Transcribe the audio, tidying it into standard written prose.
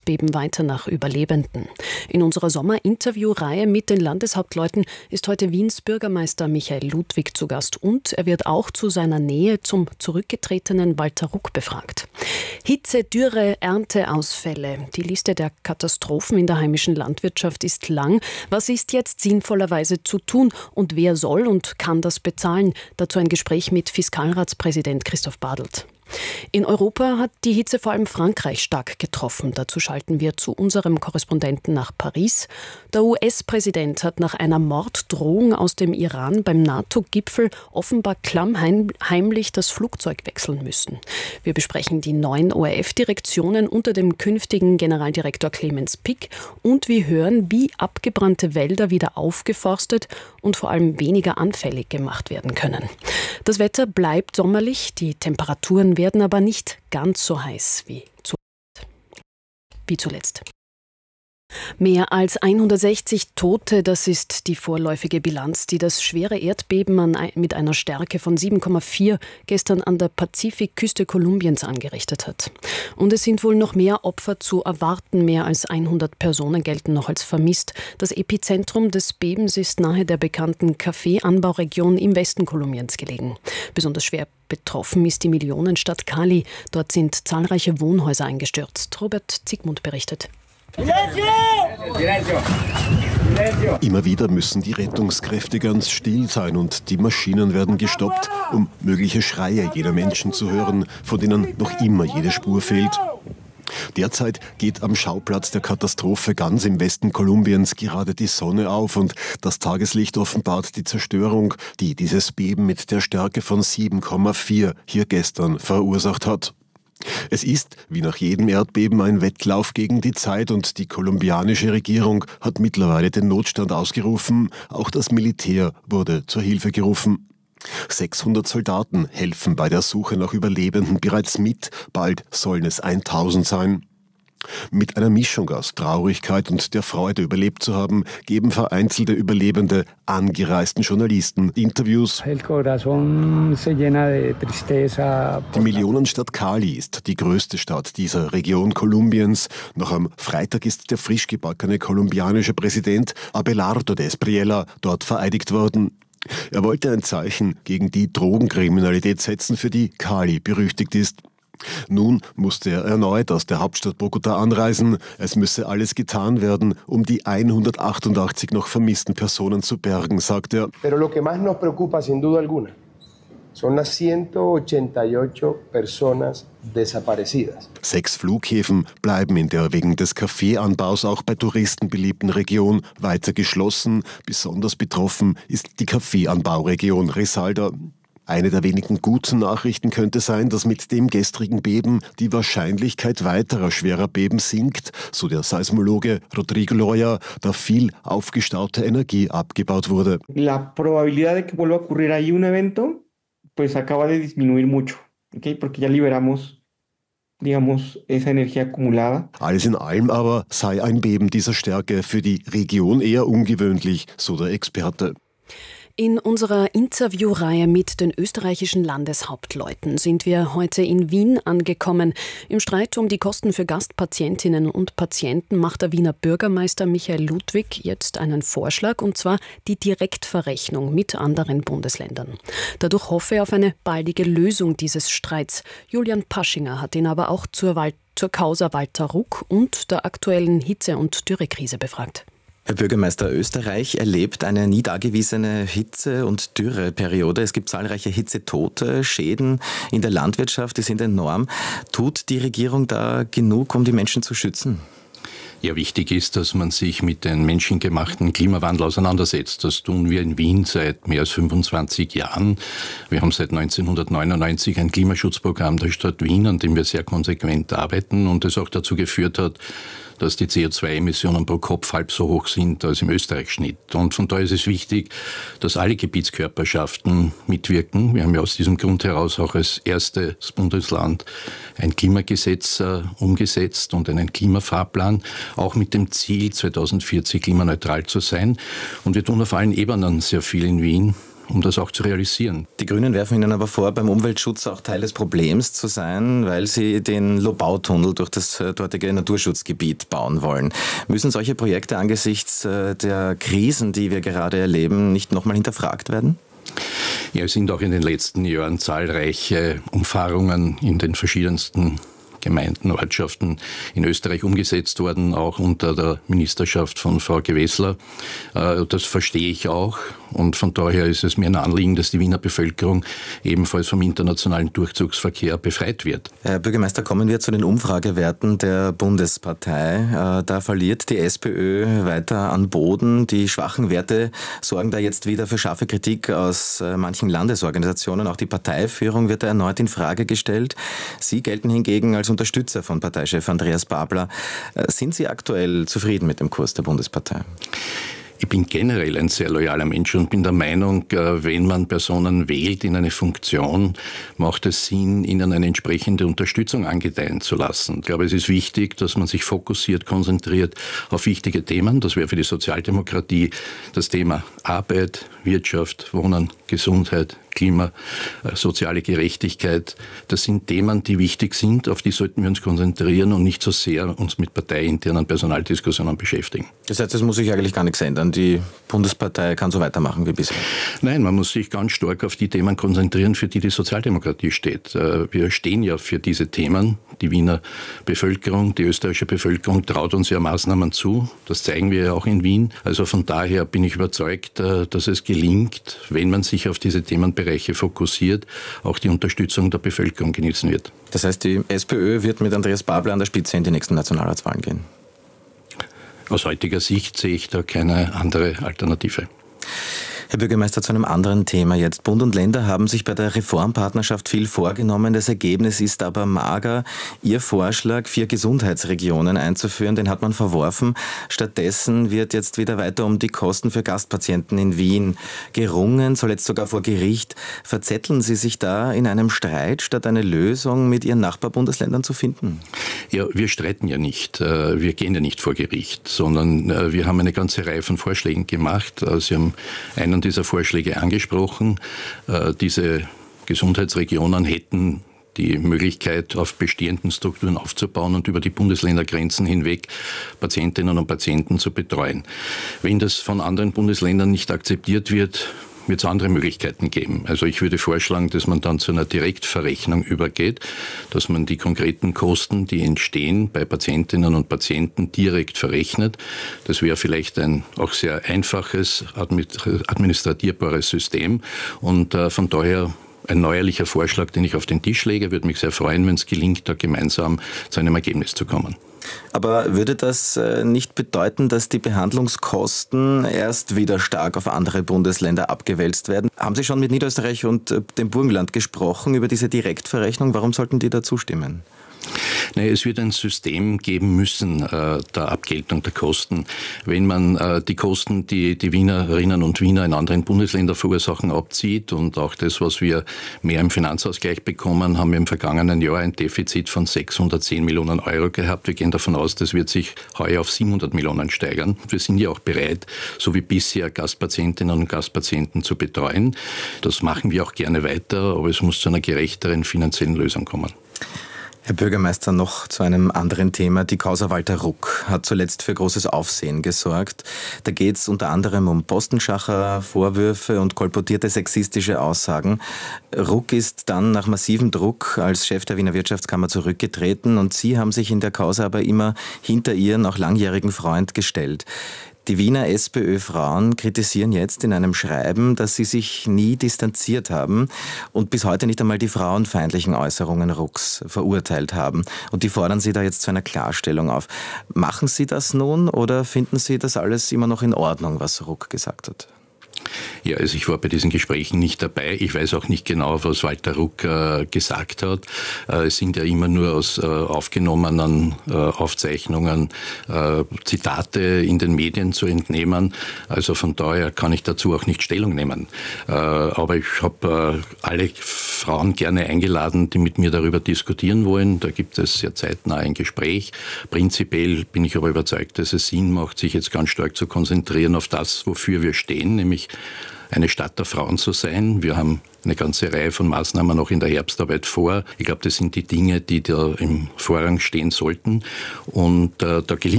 Beben weiter nach Überlebenden. In unserer Sommerinterviewreihe mit den Landeshauptleuten ist heute Wiens Bürgermeister Michael Ludwig zu Gast und er wird auch zu seiner Nähe zum zurückgetretenen Walter Ruck befragt. Hitze, Dürre, Ernteausfälle. Die Liste der Katastrophen in der heimischen Landwirtschaft ist lang. Was ist jetzt sinnvollerweise zu tun und wer soll und kann das bezahlen? Dazu ein Gespräch mit Fiskalratspräsident Christoph Badelt. In Europa hat die Hitze vor allem Frankreich stark getroffen. Dazu schalten wir zu unserem Korrespondenten nach Paris. Der US-Präsident hat nach einer Morddrohung aus dem Iran beim NATO-Gipfel offenbar klammheimlich das Flugzeug wechseln müssen. Wir besprechen die neuen ORF-Direktionen unter dem künftigen Generaldirektor Clemens Pick und wir hören, wie abgebrannte Wälder wieder aufgeforstet und vor allem weniger anfällig gemacht werden können. Das Wetter bleibt sommerlich, die Temperaturen werden aber nicht ganz so heiß wie zuletzt. Mehr als 160 Tote, das ist die vorläufige Bilanz, die das schwere Erdbeben mit einer Stärke von 7,4 gestern an der Pazifikküste Kolumbiens angerichtet hat. Und es sind wohl noch mehr Opfer zu erwarten. Mehr als 100 Personen gelten noch als vermisst. Das Epizentrum des Bebens ist nahe der bekannten Kaffeeanbauregion im Westen Kolumbiens gelegen. Besonders schwer betroffen ist die Millionenstadt Cali. Dort sind zahlreiche Wohnhäuser eingestürzt. Robert Zygmunt berichtet. Immer wieder müssen die Rettungskräfte ganz still sein und die Maschinen werden gestoppt, um mögliche Schreie jener Menschen zu hören, von denen noch immer jede Spur fehlt. Derzeit geht am Schauplatz der Katastrophe ganz im Westen Kolumbiens gerade die Sonne auf und das Tageslicht offenbart die Zerstörung, die dieses Beben mit der Stärke von 7,4 hier gestern verursacht hat. Es ist, wie nach jedem Erdbeben, ein Wettlauf gegen die Zeit und die kolumbianische Regierung hat mittlerweile den Notstand ausgerufen. Auch das Militär wurde zur Hilfe gerufen. 600 Soldaten helfen bei der Suche nach Überlebenden bereits mit, bald sollen es 1000 sein. Mit einer Mischung aus Traurigkeit und der Freude, überlebt zu haben, geben vereinzelte Überlebende angereisten Journalisten Interviews. Die Millionenstadt Cali ist die größte Stadt dieser Region Kolumbiens. Noch am Freitag ist der frisch gebackene kolumbianische Präsident Abelardo de Espriella dort vereidigt worden. Er wollte ein Zeichen gegen die Drogenkriminalität setzen, für die Cali berüchtigt ist. Nun musste er erneut aus der Hauptstadt Bogotá anreisen. Es müsse alles getan werden, um die 188 noch vermissten Personen zu bergen, sagt er. Pero lo que más nos preocupa, sin duda alguna, son las 188 personas desaparecidas. 6 Flughäfen bleiben in der wegen des Kaffeeanbaus auch bei Touristen beliebten Region weiter geschlossen. Besonders betroffen ist die Kaffeeanbauregion Risaralda. Eine der wenigen guten Nachrichten könnte sein, dass mit dem gestrigen Beben die Wahrscheinlichkeit weiterer schwerer Beben sinkt, so der Seismologe Rodrigo Loya, da viel aufgestaute Energie abgebaut wurde. La probabilidad de que vuelva a ocurrir ahí un evento, pues acaba de disminuir mucho, okay? Porque ya liberamos, digamos, esa energía acumulada. Alles in allem aber sei ein Beben dieser Stärke für die Region eher ungewöhnlich, so der Experte. In unserer Interviewreihe mit den österreichischen Landeshauptleuten sind wir heute in Wien angekommen. Im Streit um die Kosten für Gastpatientinnen und Patienten macht der Wiener Bürgermeister Michael Ludwig jetzt einen Vorschlag, und zwar die Direktverrechnung mit anderen Bundesländern. Dadurch hoffe er auf eine baldige Lösung dieses Streits. Julian Paschinger hat ihn aber auch zur Causa Walter Ruck und der aktuellen Hitze- und Dürrekrise befragt. Herr Bürgermeister, Österreich erlebt eine nie dagewesene Hitze- und Dürreperiode. Es gibt zahlreiche Hitzetote, Schäden in der Landwirtschaft, die sind enorm. Tut die Regierung da genug, um die Menschen zu schützen? Ja, wichtig ist, dass man sich mit dem menschengemachten Klimawandel auseinandersetzt. Das tun wir in Wien seit mehr als 25 Jahren. Wir haben seit 1999 ein Klimaschutzprogramm der Stadt Wien, an dem wir sehr konsequent arbeiten und das auch dazu geführt hat, dass die CO2-Emissionen pro Kopf halb so hoch sind als im Österreich-Schnitt. Und von daher ist es wichtig, dass alle Gebietskörperschaften mitwirken. Wir haben ja aus diesem Grund heraus auch als erstes Bundesland ein Klimagesetz umgesetzt und einen Klimafahrplan, auch mit dem Ziel, 2040 klimaneutral zu sein. Und wir tun auf allen Ebenen sehr viel in Wien. um das auch zu realisieren. Die Grünen werfen Ihnen aber vor, beim Umweltschutz auch Teil des Problems zu sein, weil Sie den Lobau-Tunnel durch das dortige Naturschutzgebiet bauen wollen. Müssen solche Projekte angesichts der Krisen, die wir gerade erleben, nicht nochmal hinterfragt werden? Ja, es sind auch in den letzten Jahren zahlreiche Umfahrungen in den verschiedensten Gemeinden, Ortschaften in Österreich umgesetzt worden, auch unter der Ministerschaft von Frau Gewessler. Das verstehe ich auch und von daher ist es mir ein Anliegen, dass die Wiener Bevölkerung ebenfalls vom internationalen Durchzugsverkehr befreit wird. Herr Bürgermeister, kommen wir zu den Umfragewerten der Bundespartei. Da verliert die SPÖ weiter an Boden. Die schwachen Werte sorgen da jetzt wieder für scharfe Kritik aus manchen Landesorganisationen. Auch die Parteiführung wird da erneut in Frage gestellt. Sie gelten hingegen als Unterstützer von Parteichef Andreas Babler. Sind Sie aktuell zufrieden mit dem Kurs der Bundespartei? Ich bin generell ein sehr loyaler Mensch und bin der Meinung, wenn man Personen wählt in eine Funktion, macht es Sinn, ihnen eine entsprechende Unterstützung angedeihen zu lassen. Ich glaube, es ist wichtig, dass man sich fokussiert, konzentriert auf wichtige Themen. Das wäre für die Sozialdemokratie das Thema Arbeit, Wirtschaft, Wohnen, Gesundheit, Klima, soziale Gerechtigkeit. Das sind Themen, die wichtig sind, auf die sollten wir uns konzentrieren und nicht so sehr uns mit parteiinternen Personaldiskussionen beschäftigen. Das heißt, es muss sich eigentlich gar nichts ändern. Die Bundespartei kann so weitermachen wie bisher. Nein, man muss sich ganz stark auf die Themen konzentrieren, für die Sozialdemokratie steht. Wir stehen ja für diese Themen. Die Wiener Bevölkerung, die österreichische Bevölkerung traut uns ja Maßnahmen zu. Das zeigen wir ja auch in Wien. Also von daher bin ich überzeugt, dass es gelingt, wenn man sich auf diese Themenbereiche fokussiert, auch die Unterstützung der Bevölkerung genießen wird. Das heißt, die SPÖ wird mit Andreas Babler an der Spitze in die nächsten Nationalratswahlen gehen? Aus heutiger Sicht sehe ich da keine andere Alternative. Herr Bürgermeister, zu einem anderen Thema jetzt. Bund und Länder haben sich bei der Reformpartnerschaft viel vorgenommen. Das Ergebnis ist aber mager. Ihr Vorschlag, 4 Gesundheitsregionen einzuführen, den hat man verworfen. Stattdessen wird jetzt wieder weiter um die Kosten für Gastpatienten in Wien gerungen, zuletzt sogar vor Gericht. Verzetteln Sie sich da in einem Streit, statt eine Lösung mit Ihren Nachbarbundesländern zu finden? Ja, wir streiten ja nicht. Wir gehen ja nicht vor Gericht, sondern wir haben eine ganze Reihe von Vorschlägen gemacht. Sie haben einen dieser Vorschläge angesprochen. Diese Gesundheitsregionen hätten die Möglichkeit, auf bestehenden Strukturen aufzubauen und über die Bundesländergrenzen hinweg Patientinnen und Patienten zu betreuen. Wenn das von anderen Bundesländern nicht akzeptiert wird, wird es andere Möglichkeiten geben. Also ich würde vorschlagen, dass man dann zu einer Direktverrechnung übergeht, dass man die konkreten Kosten, die entstehen, bei Patientinnen und Patienten direkt verrechnet. Das wäre vielleicht ein auch sehr einfaches, administrierbares System und von daher ein neuerlicher Vorschlag, den ich auf den Tisch lege. Würde mich sehr freuen, wenn es gelingt, da gemeinsam zu einem Ergebnis zu kommen. Aber würde das nicht bedeuten, dass die Behandlungskosten erst wieder stark auf andere Bundesländer abgewälzt werden? Haben Sie schon mit Niederösterreich und dem Burgenland gesprochen über diese Direktverrechnung? Warum sollten die da zustimmen? Nein, es wird ein System geben müssen der Abgeltung der Kosten. Wenn man die Kosten, die die Wienerinnen und Wiener in anderen Bundesländern verursachen, abzieht und auch das, was wir mehr im Finanzausgleich bekommen, haben wir im vergangenen Jahr ein Defizit von 610 Millionen Euro gehabt. Wir gehen davon aus, das wird sich heuer auf 700 Millionen steigern. Wir sind ja auch bereit, so wie bisher Gastpatientinnen und Gastpatienten zu betreuen. Das machen wir auch gerne weiter, aber es muss zu einer gerechteren finanziellen Lösung kommen. Herr Bürgermeister, noch zu einem anderen Thema. Die Causa Walter Ruck hat zuletzt für großes Aufsehen gesorgt. Da geht es unter anderem um Postenschacher, Vorwürfe und kolportierte sexistische Aussagen. Ruck ist dann nach massivem Druck als Chef der Wiener Wirtschaftskammer zurückgetreten und Sie haben sich in der Causa aber immer hinter Ihren auch langjährigen Freund gestellt. Die Wiener SPÖ-Frauen kritisieren jetzt in einem Schreiben, dass sie sich nie distanziert haben und bis heute nicht einmal die frauenfeindlichen Äußerungen Rucks verurteilt haben. Und die fordern Sie da jetzt zu einer Klarstellung auf. Machen Sie das nun oder finden Sie das alles immer noch in Ordnung, was Ruck gesagt hat? Ja, also ich war bei diesen Gesprächen nicht dabei. Ich weiß auch nicht genau, was Walter Ruck gesagt hat. Es sind ja immer nur aus aufgenommenen Aufzeichnungen Zitate in den Medien zu entnehmen. Also von daher kann ich dazu auch nicht Stellung nehmen. Aber ich habe alle Frauen gerne eingeladen, die mit mir darüber diskutieren wollen. Da gibt es sehr zeitnah ein Gespräch. Prinzipiell bin ich aber überzeugt, dass es Sinn macht, sich jetzt ganz stark zu konzentrieren auf das, wofür wir stehen, nämlich eine Stadt der Frauen zu sein. Wir haben eine ganze Reihe von Maßnahmen noch in der Herbstarbeit vor. Ich glaube, das sind die Dinge, die da im Vorrang stehen sollten. Und da gelingt